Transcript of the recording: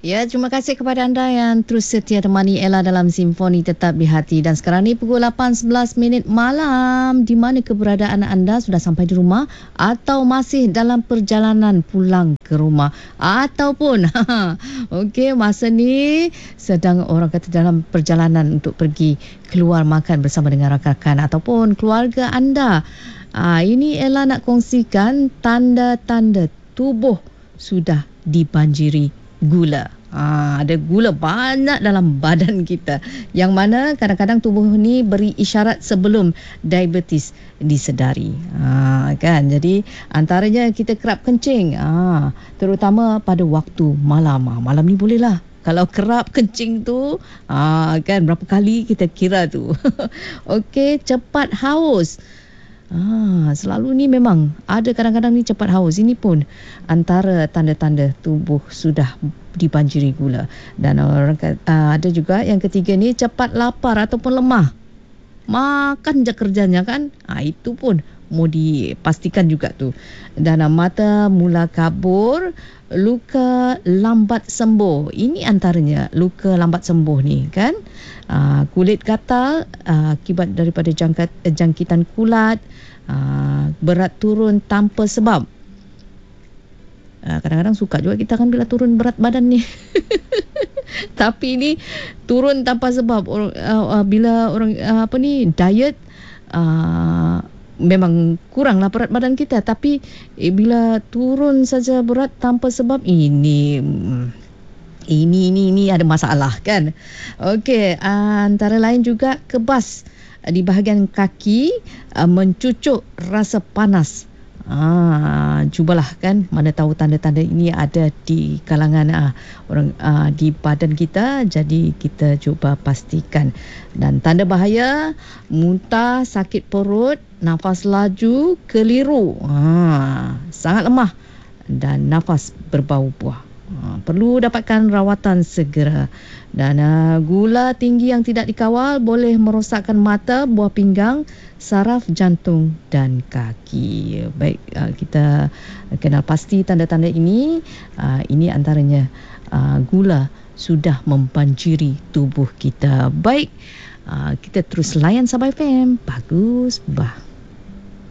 Ya, terima kasih kepada anda yang terus setia temani Ella dalam Simfoni Tetap di Hati. Dan sekarang ni pukul 8.11 malam. Di mana keberadaan anda, sudah sampai di rumah atau masih dalam perjalanan pulang ke rumah? Ataupun, okey, masa ni sedang orang kata dalam perjalanan untuk pergi keluar makan bersama dengan rakan-rakan ataupun keluarga anda. Ini Ella nak kongsikan tanda-tanda tubuh sudah dibanjiri gula. Ada gula banyak dalam badan kita, yang mana kadang-kadang tubuh ni beri isyarat sebelum diabetes disedari. Kan, jadi antaranya kita kerap kencing, terutama pada waktu malam. Malam ni bolehlah kalau kerap kencing tu, kan berapa kali kita kira tu. Okey, cepat haus. Selalu ni memang ada, kadang-kadang ni cepat haus. Ini pun antara tanda-tanda tubuh sudah dibanjiri gula. Dan orang ada juga yang ketiga ni, cepat lapar ataupun lemah. Makan je kerjanya kan. Itu pun mau dipastikan juga tu. Dan mata mula kabur, luka lambat sembuh. Ini antaranya luka lambat sembuh ni kan. Kulit gatal akibat daripada jangkitan kulat. Berat turun tanpa sebab. Kadang-kadang suka juga kita kan bila turun berat badan ni. Tapi ini turun tanpa sebab. Bila orang diet, memang kuranglah berat badan kita, tapi bila turun saja berat tanpa sebab, ini ada masalah kan. Okey, antara lain juga kebas di bahagian kaki, mencucuk rasa panas. Cubalah kan, mana tahu tanda-tanda ini ada di kalangan orang di badan kita, jadi kita cuba pastikan. Dan tanda bahaya, muntah, sakit perut, nafas laju, keliru, sangat lemah dan nafas berbau buah. Perlu dapatkan rawatan segera. Dan gula tinggi yang tidak dikawal boleh merosakkan mata, buah pinggang, saraf jantung dan kaki. Baik, kita kenal pasti tanda-tanda ini. Ini antaranya gula sudah membanjiri tubuh kita. Baik, kita terus layan Sabah FM. Bagus, bah.